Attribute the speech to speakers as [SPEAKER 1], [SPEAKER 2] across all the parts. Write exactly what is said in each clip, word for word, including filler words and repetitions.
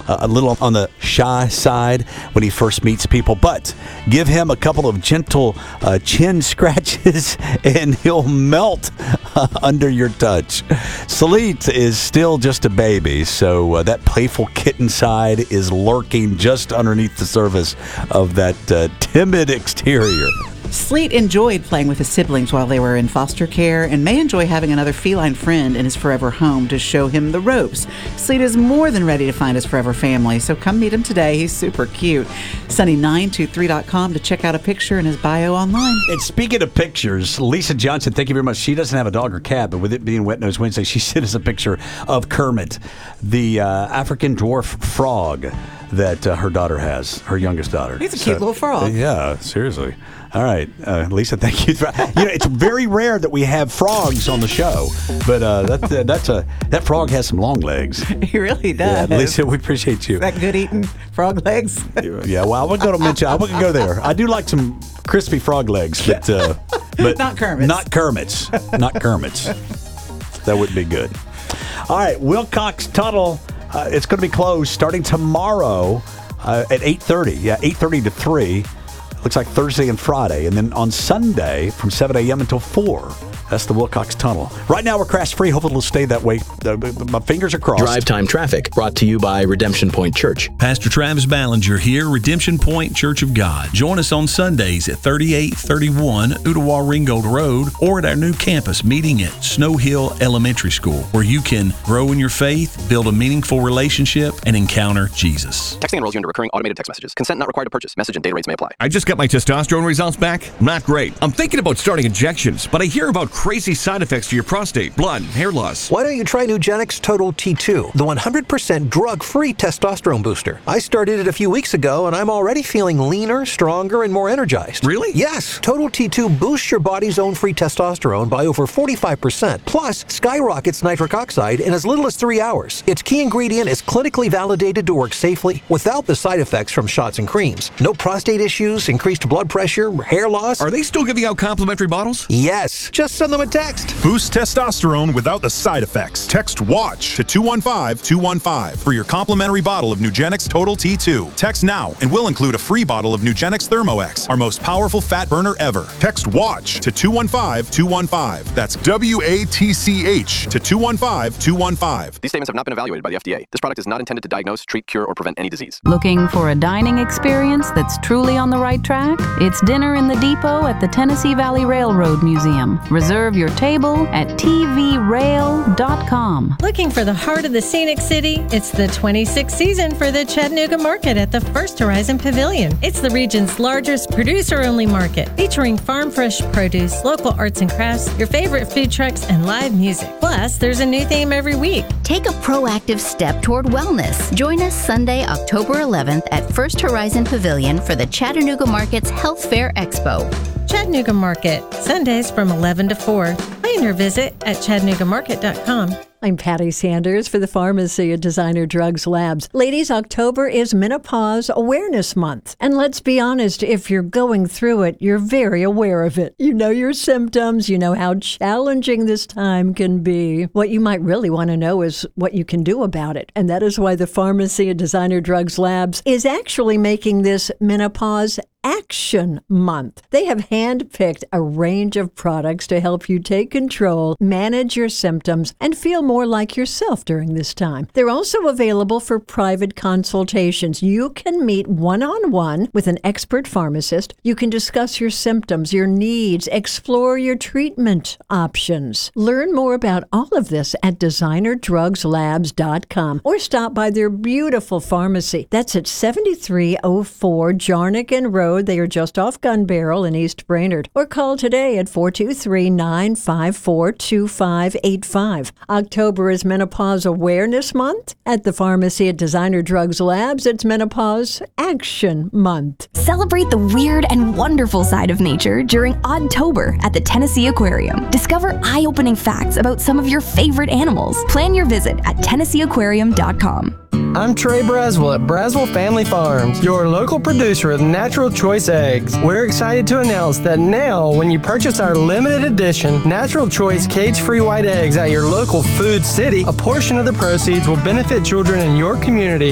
[SPEAKER 1] uh, a little on the shy side when he first meets people. But give him a couple of gentle uh, chin scratches and he'll melt uh, under your touch. Salit is still just a baby, so uh, that playful kitten side is lurking just underneath the surface of that uh, timid exterior.
[SPEAKER 2] Sleet enjoyed playing with his siblings while they were in foster care and may enjoy having another feline friend in his forever home to show him the ropes. Sleet is more than ready to find his forever family, so come meet him today. He's super cute. Sunny nine two three dot com to check out a picture in his bio online.
[SPEAKER 1] And speaking of pictures, Lisa Johnson, thank you very much. She doesn't have a dog or cat, but with it being Wet Nose Wednesday, she sent us a picture of Kermit, the uh, African dwarf frog that uh, her daughter has, her youngest daughter.
[SPEAKER 2] He's a cute so, little frog.
[SPEAKER 1] Yeah, seriously. All right, uh, Lisa, thank you. For, you know, it's very rare that we have frogs on the show, but uh, that, uh, that's a that frog has some long legs.
[SPEAKER 2] He really does.
[SPEAKER 1] Yeah, Lisa, we appreciate you.
[SPEAKER 2] Is that good eating frog legs?
[SPEAKER 1] Yeah, well, I wasn't going to mention. I wasn't going to go there. I do like some crispy frog legs, but uh, but
[SPEAKER 2] not Kermit's.
[SPEAKER 1] Not Kermit's. Not Kermit's. That wouldn't be good. All right, Wilcox Tunnel. Uh, it's going to be closed starting tomorrow uh, at eight thirty. Yeah, eight thirty to three. Looks like Thursday and Friday. And then on Sunday from seven a.m. until four. That's the Wilcox Tunnel. Right now we're crash free. Hopefully it'll stay that way. Uh, my fingers are crossed.
[SPEAKER 3] Drive Time Traffic brought to you by Redemption Point Church.
[SPEAKER 4] Pastor Travis Ballinger here, Redemption Point Church of God. Join us on Sundays at thirty-eight thirty-one Ottawa Ringgold Road or at our new campus meeting at Snow Hill Elementary School, where you can grow in your faith, build a meaningful relationship, and encounter Jesus.
[SPEAKER 5] Texting enrolls you into recurring automated text messages. Consent not required to purchase. Message and data rates may apply.
[SPEAKER 6] I just got my testosterone results back. Not great. I'm thinking about starting injections, but I hear about crazy side effects to your prostate, blood, and hair loss.
[SPEAKER 7] Why don't you try Nugenix Total T two, the one hundred percent drug-free testosterone booster? I started it a few weeks ago, and I'm already feeling leaner, stronger, and more energized.
[SPEAKER 6] Really?
[SPEAKER 7] Yes. Total T two boosts your body's own free testosterone by over forty-five percent, plus skyrockets nitric oxide in as little as three hours. Its key ingredient is clinically validated to work safely without the side effects from shots and creams. No prostate issues, increased blood pressure, hair loss.
[SPEAKER 6] Are they still giving out complimentary bottles?
[SPEAKER 7] Yes. Just send them a text.
[SPEAKER 8] Boost testosterone without the side effects. Text WATCH to two one five two one five for your complimentary bottle of Nugenix Total T two. Text now and we'll include a free bottle of Nugenix ThermoX, our most powerful fat burner ever. Text WATCH to two one five two one five. That's W A T C H to two one five two one five.
[SPEAKER 5] These statements have not been evaluated by the F D A. This product is not intended to diagnose, treat, cure, or prevent any disease.
[SPEAKER 9] Looking for a dining experience that's truly on the right track? It's Dinner in the Depot at the Tennessee Valley Railroad Museum. Reserve your table at T V rail dot com.
[SPEAKER 10] Looking for the heart of the scenic city? It's the twenty-sixth season for the Chattanooga Market at the First Horizon Pavilion. It's the region's largest producer-only market, featuring farm-fresh produce, local arts and crafts, your favorite food trucks, and live music. Plus, there's a new theme every week.
[SPEAKER 11] Take a proactive step toward wellness. Join us Sunday, October eleventh at First Horizon Pavilion for the Chattanooga Market's Health Fair Expo.
[SPEAKER 10] Chattanooga Market, Sundays from eleven to four. Plan your visit at chattanooga market dot com.
[SPEAKER 12] I'm Patty Sanders for the Pharmacy at Designer Drugs Labs. Ladies, October is Menopause Awareness Month. And let's be honest, if you're going through it, you're very aware of it. You know your symptoms. You know how challenging this time can be. What you might really want to know is what you can do about it. And that is why the Pharmacy at Designer Drugs Labs is actually making this Menopause Action Month. They have handpicked a range of products to help you take control, manage your symptoms, and feel more like yourself during this time. They're also available for private consultations. You can meet one-on-one with an expert pharmacist. You can discuss your symptoms, your needs, explore your treatment options. Learn more about all of this at designer drugs labs dot com or stop by their beautiful pharmacy. That's at seventy-three oh four Jarnigan Road. They are just off Gun Barrel in East Brainerd. Or call today at four two three, nine five four, two five eight five. October is Menopause Awareness Month. At the Pharmacy at Designer Drugs Labs, it's Menopause Action Month.
[SPEAKER 13] Celebrate the weird and wonderful side of nature during Oddtober at the Tennessee Aquarium. Discover eye-opening facts about some of your favorite animals. Plan your visit at tennessee aquarium dot com.
[SPEAKER 14] I'm Trey Braswell at Braswell Family Farms, your local producer of Natural Choice Eggs. We're excited to announce that now, when you purchase our limited edition Natural Choice cage-free white eggs at your local Food City, a portion of the proceeds will benefit children in your community through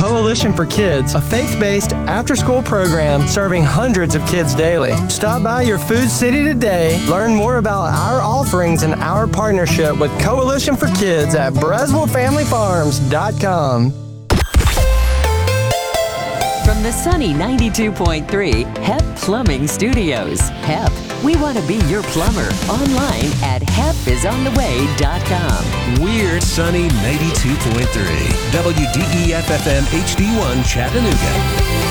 [SPEAKER 14] Coalition for Kids, a faith-based after-school program serving hundreds of kids daily. Stop by your Food City today. Learn more about our offerings and our partnership with Coalition for Kids at Braswell Family Farms dot com.
[SPEAKER 15] From the sunny ninety-two point three H E P Plumbing Studios. H E P, we want to be your plumber. Online at hep is on the way dot com.
[SPEAKER 16] We're sunny ninety-two point three W D E F F M H D one Chattanooga.